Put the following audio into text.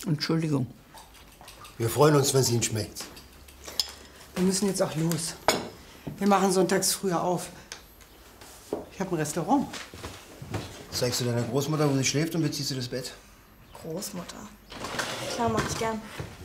Entschuldigung. Wir freuen uns, wenn es Ihnen schmeckt. Wir müssen jetzt auch los. Wir machen sonntags früher auf. Ich habe ein Restaurant. Zeigst du deiner Großmutter, wo sie schläft, und beziehst du das Bett? Großmutter. Klar, mach ich gern.